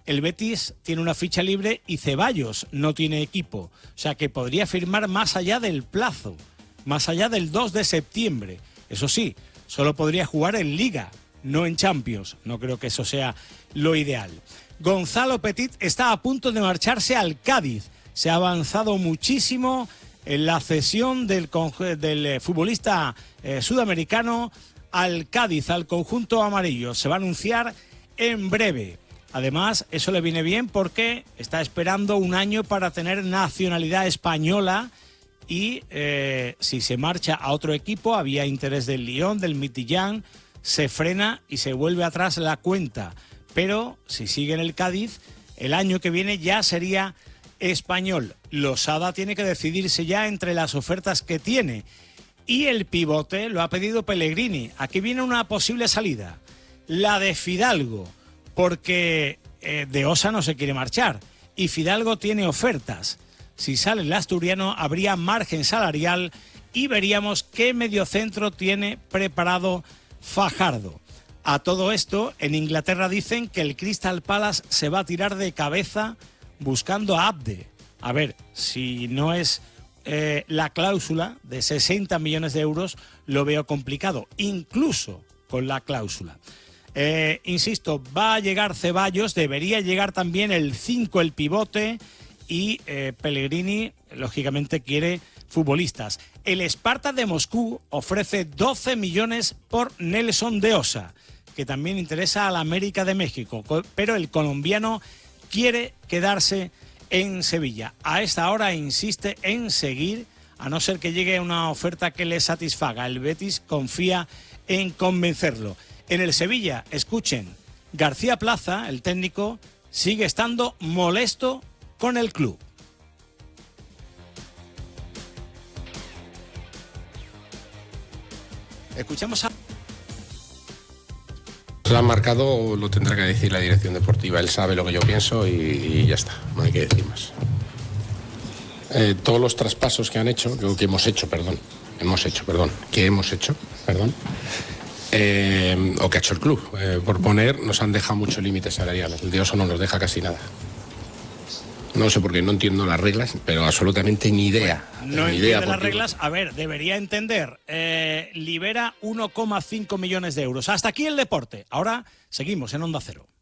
el Betis tiene una ficha libre y Ceballos no tiene equipo. O sea que podría firmar más allá del plazo, más allá del 2 de septiembre. Eso sí, solo podría jugar en Liga, no en Champions. No creo que eso sea lo ideal. Gonzalo Petit está a punto de marcharse al Cádiz. Se ha avanzado muchísimo en la cesión del futbolista sudamericano al Cádiz, al conjunto amarillo. Se va a anunciar en breve. Además, eso le viene bien porque está esperando un año para tener nacionalidad española y si se marcha a otro equipo, había interés del Lyon, del Midtjylland, se frena y se vuelve atrás la cuenta. Pero si sigue en el Cádiz, el año que viene ya sería español. Losada tiene que decidirse ya entre las ofertas que tiene. Y el pivote lo ha pedido Pellegrini. Aquí viene una posible salida. La de Fidalgo, porque de Osa no se quiere marchar. Y Fidalgo tiene ofertas. Si sale el asturiano, habría margen salarial y veríamos qué mediocentro tiene preparado Fajardo. A todo esto, en Inglaterra dicen que el Crystal Palace se va a tirar de cabeza buscando a Abde. A ver, si no es la cláusula de 60 millones de euros, lo veo complicado, incluso con la cláusula. Insisto, va a llegar Ceballos, debería llegar también el 5, el pivote, y Pellegrini, lógicamente, quiere futbolistas. El Spartak de Moscú ofrece 12 millones por Nelson de Osa, que también interesa a la América de México, pero el colombiano quiere quedarse en Sevilla. A esta hora insiste en seguir, a no ser que llegue una oferta que le satisfaga. El Betis confía en convencerlo. En el Sevilla, escuchen, García Plaza, el técnico, sigue estando molesto con el club. Escuchamos a... Lo han marcado, lo tendrá que decir la dirección deportiva. Él sabe lo que yo pienso y ya está, no hay que decir más. Todos los traspasos que han hecho, que hemos hecho, o que ha hecho el club, por poner, nos han dejado mucho límite salarial. El de Oso no nos deja casi nada. No sé por qué, no entiendo las reglas, pero absolutamente ni idea. Bueno, no entiende las reglas. A ver, debería entender. Libera 1,5 millones de euros. Hasta aquí el deporte. Ahora seguimos en Onda Cero.